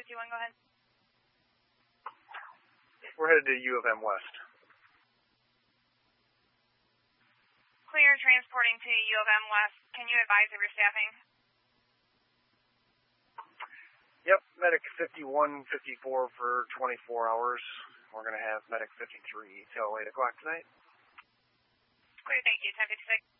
51, go ahead. We're headed to U of M West. Clear transporting to U of M West. Can you advise of your staffing? Yep, Medic 51, 54 for 24 hours. We're going to have Medic 53 till 8 o'clock tonight. Clear, thank you. 1056.